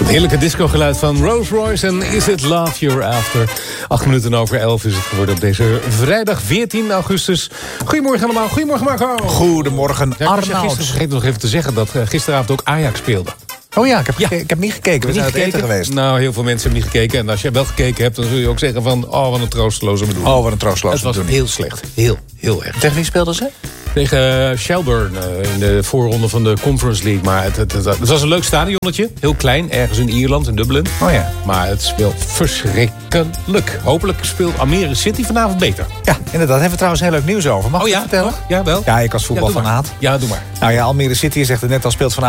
heerlijke discogeluid van Rolls Royce en Is It Love You're After. 11:08 is het geworden op deze vrijdag 14 augustus. Goedemorgen allemaal, goedemorgen Marco. Goedemorgen Arnoud. Gisteren vergeten nog even te zeggen dat gisteravond ook Ajax speelde. Oh ja, ik heb niet gekeken. We zijn het eten geweest. Nou, heel veel mensen hebben niet gekeken. En als jij wel gekeken hebt, dan zul je ook zeggen van... oh, wat een troosteloze bedoeling. Oh, wat een troosteloze bedoeling. Het was heel slecht. Heel erg. Tegen wie speelden ze? Tegen Shelburne in de voorronde van de Conference League. Maar het was een leuk stadionnetje. Heel klein, ergens in Ierland, in Dublin. Oh ja. Maar het speelt verschrikkelijk. Hopelijk speelt Almere City vanavond beter. Ja, inderdaad. Daar hebben we trouwens heel leuk nieuws over. Mag ik het vertellen? Ja, wel. Ja, ik als voetbalfanaat. Ja, doe maar. Nou ja, Almere City zegt het net al, speelt vanavond